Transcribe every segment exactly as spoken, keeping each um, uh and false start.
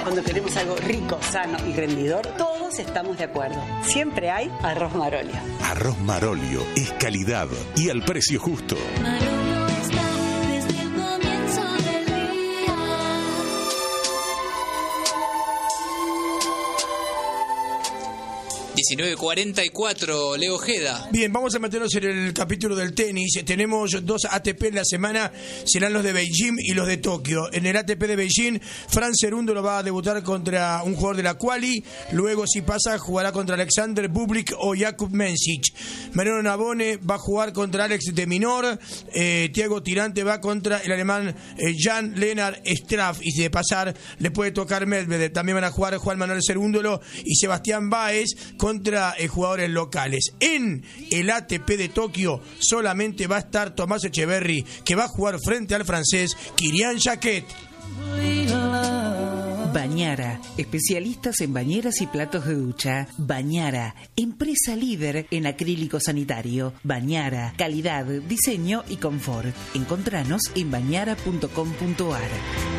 cuando queremos algo rico, sano y rendidor, todos estamos de acuerdo. Siempre hay arroz Marolio. Arroz Marolio es calidad y al precio justo. Marolio está desde el comienzo del día. diecinueve cuarenta y cuatro, Leo Ojeda. Bien, vamos a meternos en el capítulo del tenis. Tenemos dos A T P en la semana, serán los de Beijing y los de Tokio. En el A T P de Beijing, Fran Cerúndolo va a debutar contra un jugador de la quali, luego si pasa jugará contra Alexander Bublik o Jakub Mensik. Mariano Navone va a jugar contra Alex de Minor, eh, Thiago Tirante va contra el alemán eh, Jan Lennart Straff, y si de pasar le puede tocar Medvedev. También van a jugar Juan Manuel Cerúndolo y Sebastián Báez contra eh, jugadores locales. En el A T P de Tokio solamente va a estar Tomás Echeverry, que va a jugar frente al francés Kirian Jacquet. Bañara, especialistas en bañeras y platos de ducha. Bañara, empresa líder en acrílico sanitario. Bañara, calidad, diseño y confort. Encontranos en bañara punto com punto ar.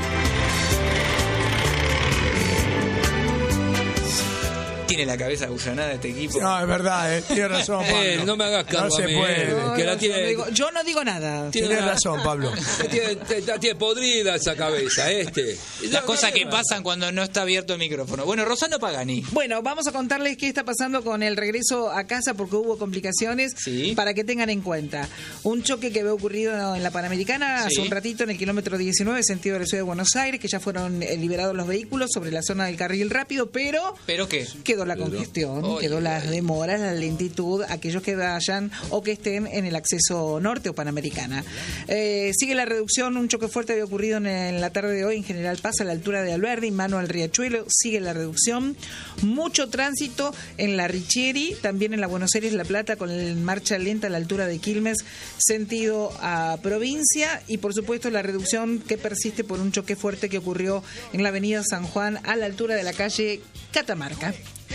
Tiene la cabeza abullonada este equipo. No, es verdad, eh. Tienes razón, Pablo. Eh, no me hagas cargo No se a mí, puede. eh, que la tiene, yo, no digo, yo no digo nada. tiene Tienes una- razón, Pablo. tiene, tiene- tiene podrida esa cabeza, este. Las cosas que pasan cuando no está abierto el micrófono. Bueno, Rosano Pagani. Bueno, vamos a contarles qué está pasando con el regreso a casa porque hubo complicaciones, Sí. para que tengan en cuenta. Un choque que había ocurrido en la Panamericana Sí. hace un ratito en el kilómetro diecinueve, sentido de la ciudad de Buenos Aires, que ya fueron eh, liberados los vehículos sobre la zona del carril rápido, pero ¿Pero qué? quedó la congestión, Oye, quedó las ay. demoras, la lentitud, aquellos que vayan o que estén en el acceso norte o Panamericana. Eh, sigue la reducción, un choque fuerte había ocurrido en, en la tarde de hoy en General Paz a la altura de Alberdi, mano al Riachuelo, sigue la reducción. Mucho tránsito en la Richieri, también en la Buenos Aires La Plata con el marcha lenta a la altura de Quilmes, sentido a provincia, y por supuesto la reducción que persiste por un choque fuerte que ocurrió en la avenida San Juan a la altura de la calle Catamarca.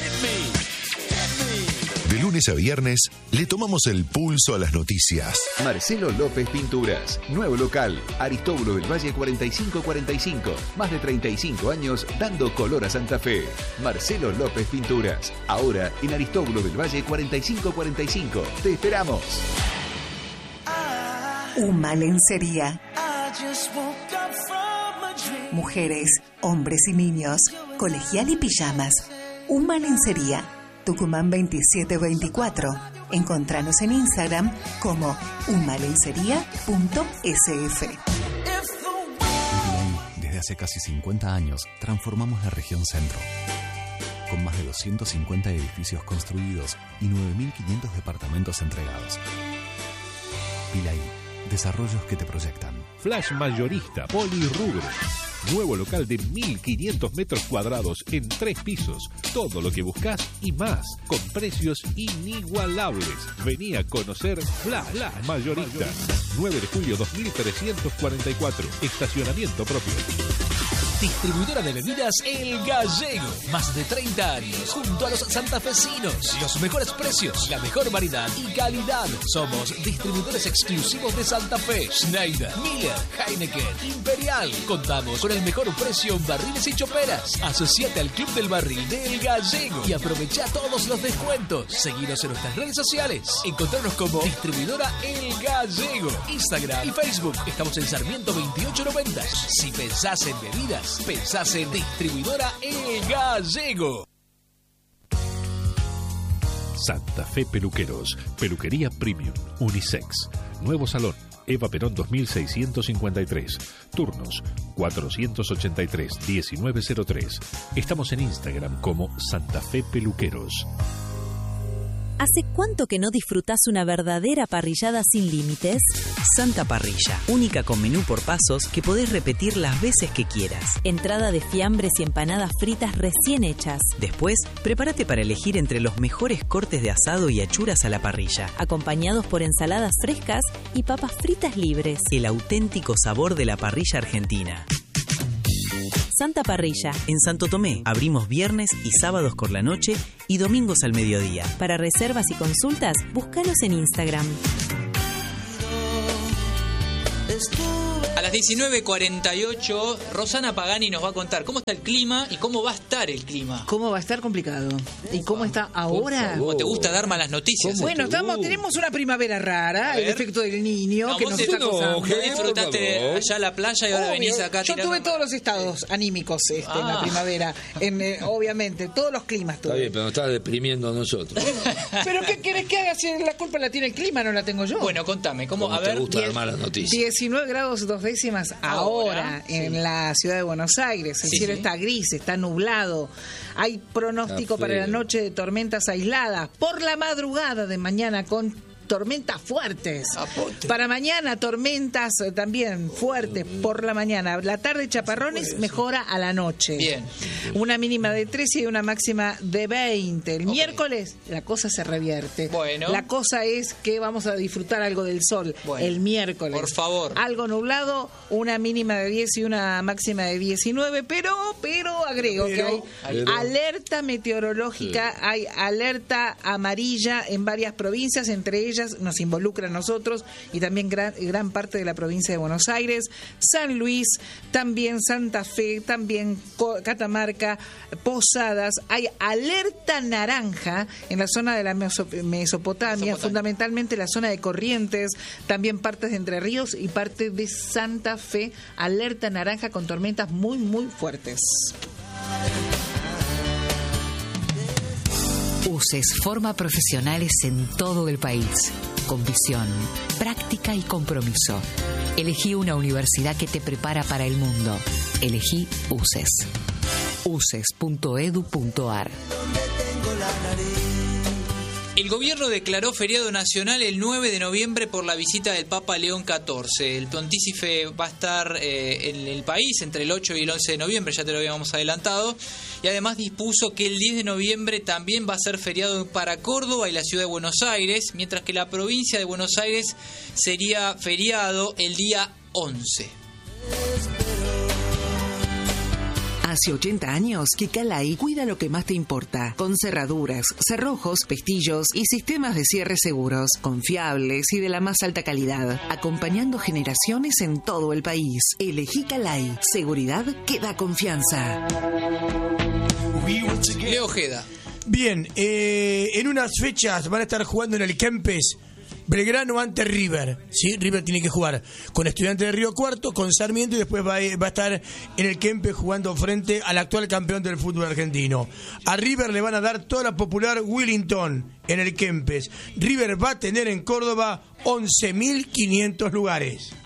De lunes a viernes le tomamos el pulso a las noticias. Marcelo López Pinturas, nuevo local, Aristóbulo del Valle cuarenta y cinco cuarenta y cinco, más de treinta y cinco años dando color a Santa Fe. Marcelo López Pinturas, ahora en Aristóbulo del Valle cuarenta y cinco cuarenta y cinco. Te esperamos. Uma Lencería. Mujeres, hombres y niños, colegial y pijamas. Uma Lencería, Tucumán veintisiete veinticuatro. Encontranos en Instagram como umalencería punto s f. Desde hace casi cincuenta años transformamos la región centro. Con más de doscientos cincuenta edificios construidos y nueve mil quinientos departamentos entregados. Pilaí, desarrollos que te proyectan. Flash Mayorista Polirrubro. Nuevo local de mil quinientos metros cuadrados en tres pisos. Todo lo que buscas y más, con precios inigualables. Vení a conocer Flash Mayorista. nueve de julio dos mil trescientos cuarenta y cuatro. Estacionamiento propio. Distribuidora de bebidas El Gallego. Más de treinta años junto a los santafesinos. Los mejores precios, la mejor variedad y calidad. Somos distribuidores exclusivos de Santa Fe. Schneider, Miller, Heineken, Imperial. Contamos con el mejor precio en barriles y choperas. Asociate al Club del Barril de El Gallego y aprovecha todos los descuentos. Seguinos en nuestras redes sociales. Encontrarnos como Distribuidora El Gallego. Instagram y Facebook. Estamos en Sarmiento veintiocho noventa. Si pensás en bebidas, pensás en Distribuidora El Gallego. Santa Fe Peluqueros. Peluquería Premium. Unisex. Nuevo salón. Eva Perón dos mil seiscientos cincuenta y tres. Turnos cuatrocientos ochenta y tres, diecinueve cero tres. Estamos en Instagram como Santa Fe Peluqueros. ¿Hace cuánto que no disfrutás una verdadera parrillada sin límites? Santa Parrilla, única con menú por pasos que podés repetir las veces que quieras. Entrada de fiambres y empanadas fritas recién hechas. Después, prepárate para elegir entre los mejores cortes de asado y achuras a la parrilla, acompañados por ensaladas frescas y papas fritas libres. El auténtico sabor de la parrilla argentina. Santa Parrilla. En Santo Tomé, abrimos viernes y sábados por la noche y domingos al mediodía. Para reservas y consultas, búscanos en Instagram. A las las diecinueve cuarenta y ocho, Rosana Pagani nos va a contar cómo está el clima y cómo va a estar el clima. ¿Cómo va a estar complicado? ¿Y cómo está ahora? ¿Cómo te gusta dar malas noticias? Bueno, estamos, tenemos una primavera rara, el efecto del niño No, que vos nos te- está no, acosando. ¿qué? Disfrutaste allá la playa y ahora Obvio, venís acá yo tirando- tuve todos los estados anímicos este, en la Ah. primavera, en, eh, obviamente, todos los climas Está tuve. bien, pero nos está deprimiendo a nosotros. ¿Pero qué querés que haga si la culpa la tiene el clima, no la tengo yo? Bueno, contame, ¿cómo? ¿Cómo A te ver, gusta dar diez- malas noticias? diecinueve grados dos décimas ahora, Ahora, en la ciudad de Buenos Aires. El Sí, cielo sí. está gris, está nublado. Hay pronóstico Está para la feo. noche de tormentas aisladas. Por la madrugada de mañana con tormentas fuertes. Apote. Para mañana tormentas eh, también fuertes por la mañana. La tarde chaparrones, mejora a la noche. Bien. Una mínima de trece y una máxima de veinte. El miércoles la cosa se revierte. Bueno. La cosa es que vamos a disfrutar algo del sol Bueno. el miércoles. Por favor. Algo nublado, una mínima de diez y una máxima de diecinueve, pero pero agrego Pero- que hay pero- alerta meteorológica, hay alerta amarilla en varias provincias, entre ellas nos involucra a nosotros y también gran, gran parte de la provincia de Buenos Aires, San Luis, también Santa Fe, también Co- Catamarca, Posadas. Hay alerta naranja en la zona de la Meso- Mesopotamia, Mesopotamia. fundamentalmente la zona de Corrientes, también partes de Entre Ríos y parte de Santa Fe. Alerta naranja con tormentas muy, muy fuertes. UCES forma profesionales en todo el país, con visión, práctica y compromiso. Elegí una universidad que te prepara para el mundo. Elegí UCES. u c e s punto e d u punto a r. El gobierno declaró feriado nacional el nueve de noviembre por la visita del Papa León catorce. El pontífice va a estar eh, en el país entre el ocho y el once de noviembre, ya te lo habíamos adelantado, y además dispuso que el diez de noviembre también va a ser feriado para Córdoba y la ciudad de Buenos Aires, mientras que la provincia de Buenos Aires sería feriado el día once. Hace ochenta años que Calai cuida lo que más te importa, con cerraduras, cerrojos, pestillos y sistemas de cierre seguros, confiables y de la más alta calidad, acompañando generaciones en todo el país. Elegí Calai, seguridad que da confianza. Leo Ojeda. Bien, eh, en unas fechas van a estar jugando en el Kempes Belgrano ante River, ¿sí? River tiene que jugar con Estudiantes de Río Cuarto, con Sarmiento, y después va a, va a estar en el Kempes jugando frente al actual campeón del fútbol argentino. A River le van a dar toda la popular Willington en el Kempes. River va a tener en Córdoba once mil quinientos lugares.